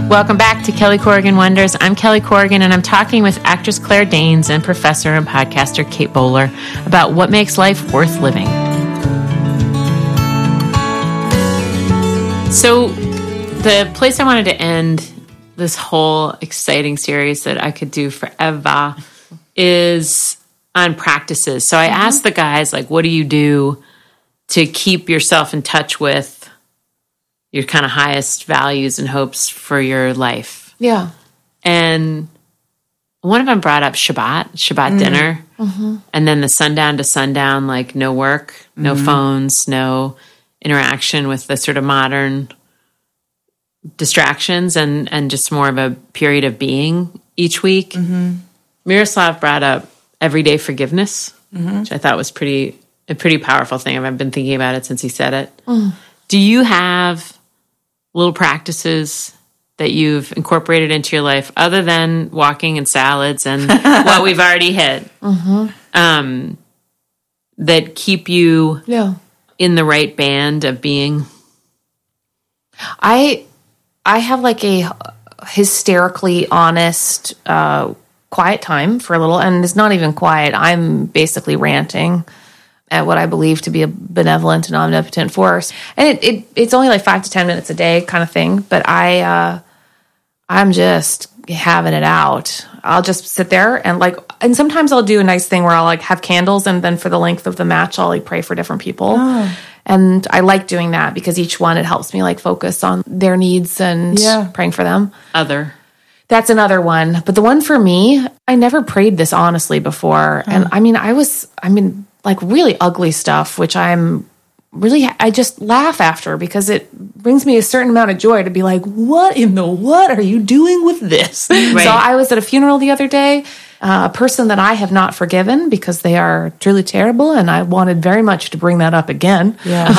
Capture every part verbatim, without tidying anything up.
Welcome back to Kelly Corrigan Wonders. I'm Kelly Corrigan, and I'm talking with actress Claire Danes and professor and podcaster Kate Bowler about what makes life worth living. So the place I wanted to end this whole exciting series that I could do forever is on practices. So I mm-hmm. asked the guys, like, what do you do to keep yourself in touch with your kind of highest values and hopes for your life? Yeah. And one of them brought up Shabbat, Shabbat mm. dinner, mm-hmm. and then the sundown to sundown, like no work, no mm-hmm. phones, no interaction with the sort of modern distractions, and, and just more of a period of being each week. Mm-hmm. Miroslav brought up everyday forgiveness, mm-hmm. which I thought was pretty a pretty powerful thing. I've been thinking about it since he said it. Mm. Do you have little practices that you've incorporated into your life other than walking and salads and what we've already hit, mm-hmm. um, that keep you yeah. in the right band of being? I I have like a hysterically honest, uh, quiet time for a little, and it's not even quiet. I'm basically ranting at what I believe to be a benevolent and omnipotent force. And it, it it's only like five to ten minutes a day kind of thing, but I, uh, I'm just having it out. I'll just sit there and like, and sometimes I'll do a nice thing where I'll like have candles, and then for the length of the match, I'll like pray for different people. Oh. And I like doing that because each one, it helps me like focus on their needs and yeah. praying for them. Other. That's another one. But the one for me, I never prayed this honestly before. Oh. And I mean, I was, I mean, like really ugly stuff, which I'm really, I just laugh after because it brings me a certain amount of joy to be like, what in the what are you doing with this? Right. So I was at a funeral the other day, uh, a person that I have not forgiven because they are truly terrible, and I wanted very much to bring that up again. Yeah.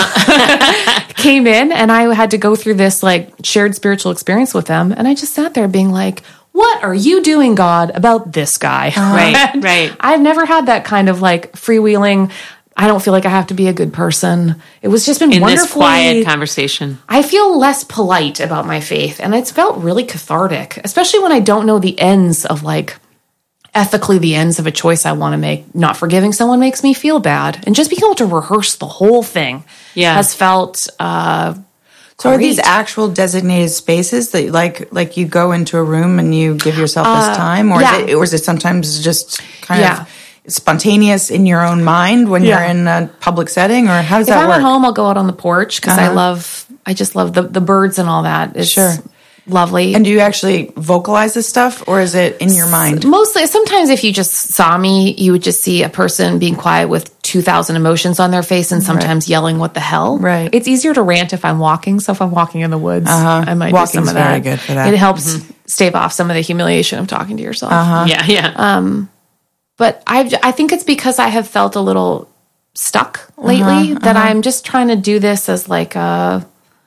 Came in, and I had to go through this like shared spiritual experience with them, and I just sat there being like, what are you doing, God, about this guy? Right, right. I've never had that kind of like freewheeling, I don't feel like I have to be a good person. It was just been in wonderful. this quiet conversation. I feel less polite about my faith, and it's felt really cathartic, especially when I don't know the ends of like, ethically the ends of a choice I want to make. Not forgiving someone makes me feel bad. And just being able to rehearse the whole thing yeah. has felt uh So are these actual designated spaces that like like you go into a room and you give yourself this Uh, time, or yeah. is it, or is it sometimes just kind Yeah. of spontaneous in your own mind when Yeah. you're in a public setting, or how does If that I'm work? at home, I'll go out on the porch because I Uh-huh. love, I just love the, the birds and all that. It's Sure. lovely. And do you actually vocalize this stuff, or is it in your mind? Mostly, sometimes if you just saw me, you would just see a person being quiet with two thousand emotions on their face and sometimes right. yelling, what the hell? Right. It's easier to rant if I'm walking. So if I'm walking in the woods, uh-huh. I might Walking's do some of that. very good for that. It helps mm-hmm. stave off some of the humiliation of talking to yourself. Uh-huh. Yeah, yeah. Um, but I I think it's because I have felt a little stuck lately uh-huh, that uh-huh. I'm just trying to do this as like a,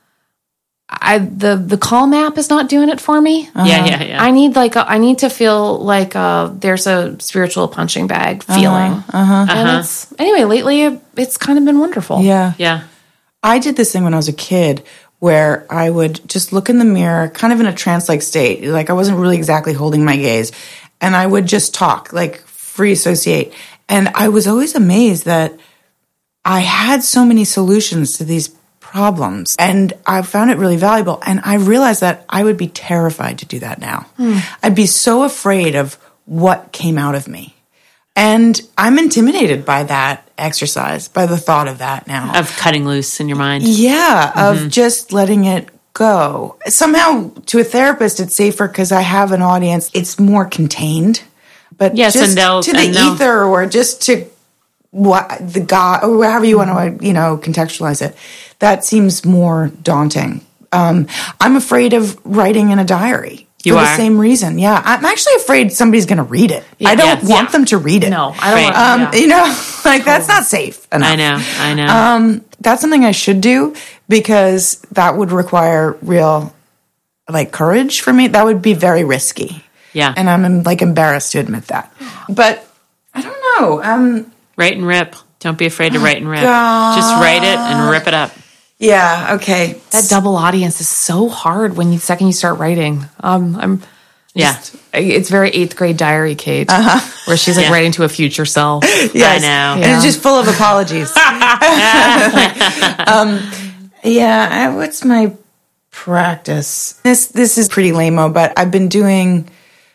I the the Calm app is not doing it for me. Uh-huh. Yeah, yeah, yeah. I need like a, I need to feel like uh there's a spiritual punching bag feeling. Uh-huh, uh-huh. And Uh-huh. it's anyway lately it, it's kind of been wonderful. Yeah. Yeah. I did this thing when I was a kid where I would just look in the mirror, kind of in a trance-like state. Like I wasn't really exactly holding my gaze. And I would just talk, like free associate. And I was always amazed that I had so many solutions to these problems. And I found it really valuable. And I realized that I would be terrified to do that now. Hmm. I'd be so afraid of what came out of me. And I'm intimidated by that exercise, by the thought of that now. Of cutting loose in your mind. Yeah, mm-hmm. of just letting it go. Somehow, to a therapist, it's safer because I have an audience. It's more contained. But yes, just and they'll, to the and they'll, ether, or just to what the God, or however you want to, you know, contextualize it, that seems more daunting. Um, I'm afraid of writing in a diary. You for are? the same reason. Yeah, I'm actually afraid somebody's going to read it. Yeah, I don't yes, want yeah. them to read it. No, I don't Right. want Um, yeah. You know, like that's not safe enough. I know, I know. Um, that's something I should do because that would require real, like, courage for me. That would be very risky. Yeah. And I'm, like, embarrassed to admit that. But I don't know. Um, write and rip. Don't be afraid to write and rip. God. Just write it and rip it up. Yeah. Okay. That double audience is so hard when you second you start writing. Um, I'm Yeah. just, it's very eighth grade diary, Kate, where she's like Yeah. writing to a future self. Yes. I know. And Yeah. it's just full of apologies. um, yeah. I, what's my practice? This this is pretty lame-o, but I've been doing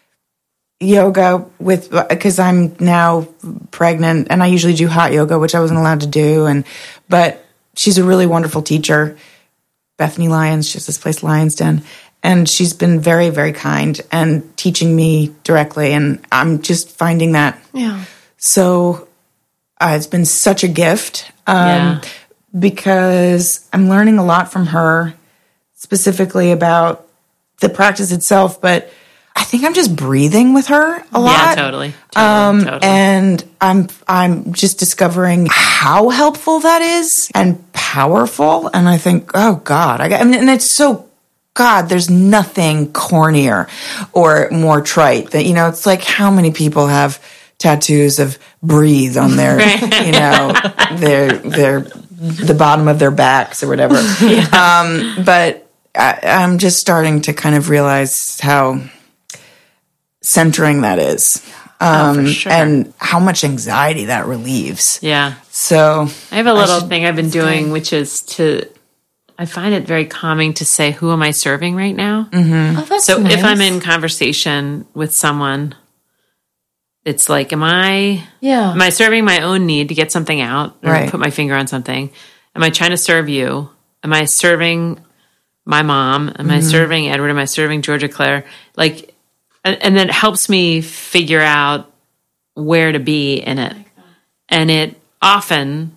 yoga with because I'm now pregnant, and I usually do hot yoga, which I wasn't allowed to do. And but she's a really wonderful teacher, Bethany Lyons. She has this place, Lyons Den. And she's been very, very kind and teaching me directly. And I'm just finding that Yeah. so uh, it's been such a gift um, Yeah. because I'm learning a lot from her, specifically about the practice itself. But I think I'm just breathing with her a lot. Yeah, totally. Totally, Um, totally. And I'm I'm just discovering how helpful that is and powerful. And I think, oh God, I, got, I mean, and it's so. God, there's nothing cornier or more trite that, you know, it's like how many people have tattoos of breathe on their, you know, their, their, the bottom of their backs or whatever. Um, but I, I'm just starting to kind of realize how centering that is. Oh, for Um, sure. and how much anxiety that relieves. Yeah. So I have a little should- thing I've been doing, which is to, I find it very calming to say, who am I serving right now? Oh, that's So nice. if I'm in conversation with someone, it's like, am I, yeah. am I serving my own need to get something out or Right. put my finger on something? Am I trying to serve you? Am I serving my mom? Am I serving Edward? Am I serving Georgia Claire? Like, and, and then it helps me figure out where to be in it. And it often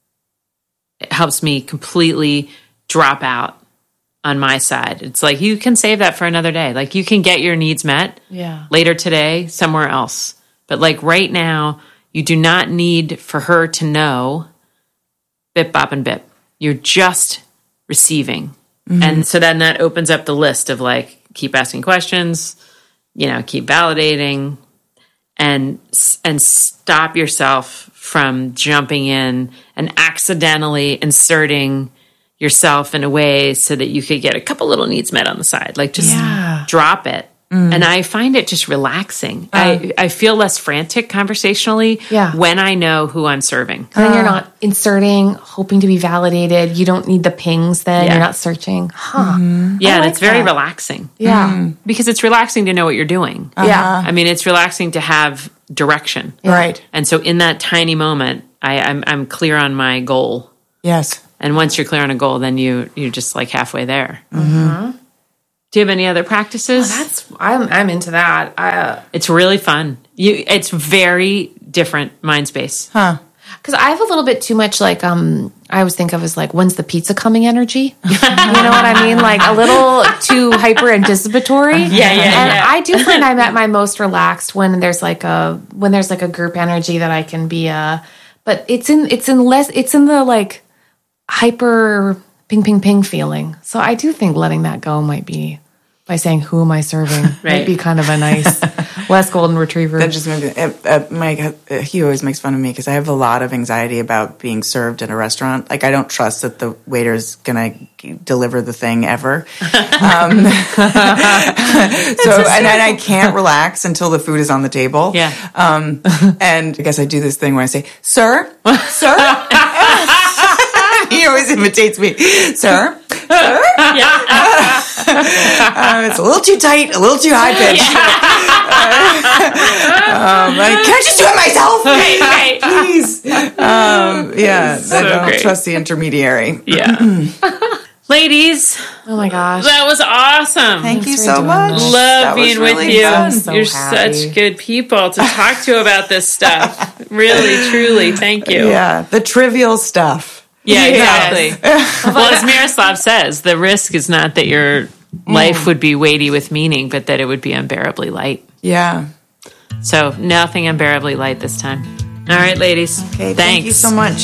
it helps me completely drop out on my side. It's like, you can save that for another day. Like, you can get your needs met Yeah. later today somewhere else. But like right now, you do not need for her to know bip, bop, and bip. You're just receiving. And so then that opens up the list of like, keep asking questions, you know, keep validating, and and stop yourself from jumping in and accidentally inserting yourself in a way so that you could get a couple little needs met on the side. Like, just Yeah. drop it. And I find it just relaxing. I, I feel less frantic conversationally Yeah. when I know who I'm serving. And then you're not inserting, hoping to be validated. You don't need the pings then. Yeah. You're not searching. Huh. Yeah, and like it's very that. relaxing. Yeah. Because it's relaxing to know what you're doing. Yeah. I mean, it's relaxing to have direction. right. And so in that tiny moment, I, I'm, I'm clear on my goal. Yes. And once you're clear on a goal, then you, you're just like halfway there. Mm-hmm. Do you have any other practices? That's I'm I'm into that. I uh, It's really fun. You, it's very different mind space. Huh. because I have a little bit too much like um I always think of as like when's the pizza coming energy. You know what I mean? Like a little too hyper anticipatory. Yeah, yeah, And yeah. I do find I'm at my most relaxed when there's like a when there's like a group energy that I can be uh but it's in it's in less it's in the like hyper ping ping ping feeling. So I do think letting that go might be by saying who am I serving Right. might be kind of a nice less golden retriever. That just made me, uh, uh, Mike, uh, he always makes fun of me because I have a lot of anxiety about being served at a restaurant. Like, I don't trust that the waiter's gonna deliver the thing ever. Um, so, and, and I can't relax until the food is on the table. Yeah. Um, and I guess I do this thing where I say, "Sir, sir." He always imitates me, "Sir." Um, it's a little too tight, a little too high pitched. um, like, can I just do it myself? Right, right. Please. Um, yeah, So I don't great. trust the intermediary. Yeah. Ladies, Oh my gosh. that was awesome. Thank Thanks you for so doing much. this. Love That was being really with you. fun. So You're happy. such good people to talk to about this stuff. Really, truly, thank you. Yeah, the trivial stuff. Yeah, Yes. exactly. Well, as Miroslav says, the risk is not that your life would be weighty with meaning, but that it would be unbearably light. Yeah. So nothing unbearably light this time. All right, ladies. Okay, Thanks. thank you so much.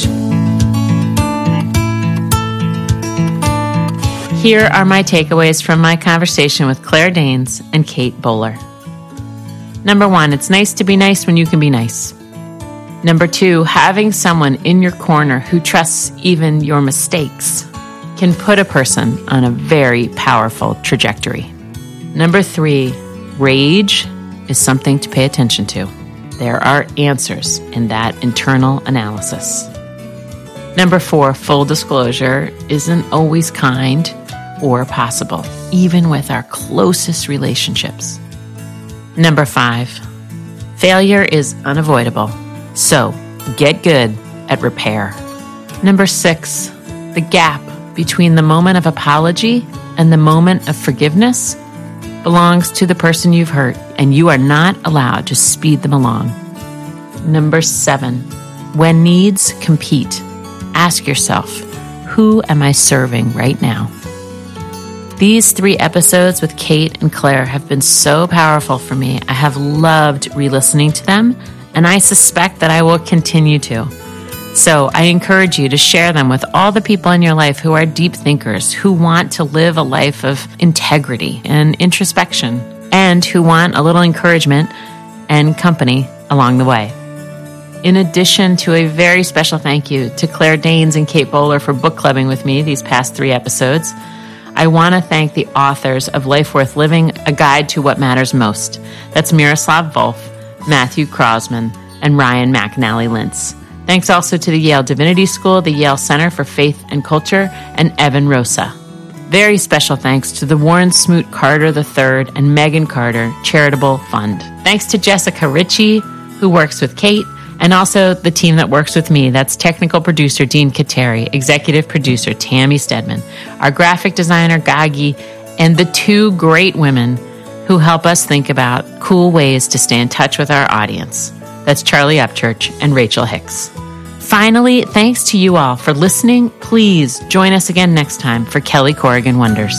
Here are my takeaways from my conversation with Claire Danes and Kate Bowler. Number one, it's nice to be nice when you can be nice. Number two, having someone in your corner who trusts even your mistakes can put a person on a very powerful trajectory. Number three, rage is something to pay attention to. There are answers in that internal analysis. Number four, full disclosure isn't always kind or possible, even with our closest relationships. Number five, failure is unavoidable, so get good at repair. Number six, the gap between the moment of apology and the moment of forgiveness belongs to the person you've hurt, and you are not allowed to speed them along. Number seven, when needs compete, ask yourself, who am I serving right now? These three episodes with Kate and Claire have been so powerful for me. I have loved re-listening to them, and I suspect that I will continue to. So I encourage you to share them with all the people in your life who are deep thinkers, who want to live a life of integrity and introspection, and who want a little encouragement and company along the way. In addition to a very special thank you to Claire Danes and Kate Bowler for book clubbing with me these past three episodes, I want to thank the authors of Life Worth Living, A Guide to What Matters Most. That's Miroslav Volf, Matthew Krosman, and Ryan McAnally Lintz. Thanks also to the Yale Divinity School, the Yale Center for Faith and Culture, and Evan Rosa. Very special thanks to the Warren Smoot Carter the third and Megan Carter Charitable Fund. Thanks to Jessica Ritchie, who works with Kate, and also the team that works with me. That's technical producer Dean Kateri, executive producer Tammy Stedman, our graphic designer Gagi, and the two great women who help us think about cool ways to stay in touch with our audience. That's Charlie Upchurch and Rachel Hicks. Finally, thanks to you all for listening. Please join us again next time for Kelly Corrigan Wonders.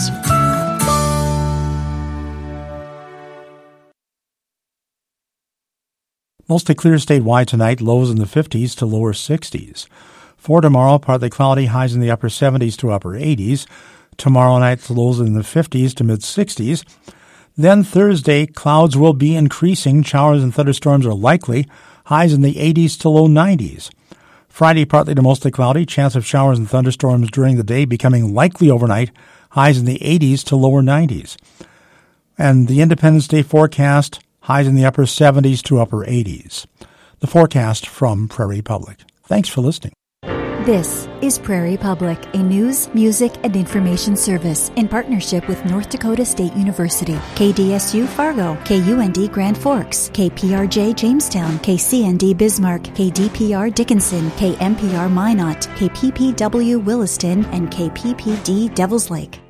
Mostly clear statewide tonight, lows in the fifties to lower sixties. For tomorrow, partly cloudy, highs in the upper seventies to upper eighties. Tomorrow night, lows in the fifties to mid-sixties. Then Thursday, clouds will be increasing. Showers and thunderstorms are likely. Highs in the eighties to low nineties. Friday, partly to mostly cloudy. Chance of showers and thunderstorms during the day becoming likely overnight. Highs in the eighties to lower nineties. And the Independence Day forecast, highs in the upper seventies to upper eighties. The forecast from Prairie Public. Thanks for listening. This is Prairie Public, a news, music, and information service in partnership with North Dakota State University, K D S U Fargo, K U N D Grand Forks, K P R J Jamestown, K C N D Bismarck, K D P R Dickinson, K M P R Minot, K P P W Williston, and K P P D Devils Lake.